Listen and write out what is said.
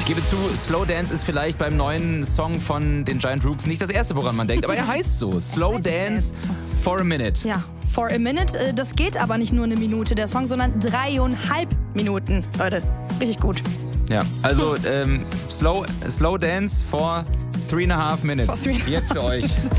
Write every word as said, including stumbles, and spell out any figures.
gebe zu, Slow Dance ist vielleicht beim neuen Song von den Giant Rooks nicht das erste, woran man denkt, aber er heißt so, Slow Dance for a Minute. Ja, for a Minute. Das geht aber nicht nur eine Minute, der Song, sondern dreieinhalb Minuten. Leute, richtig gut. Ja, also ähm, slow, slow Dance for three and a half minutes. For three and a Jetzt für euch.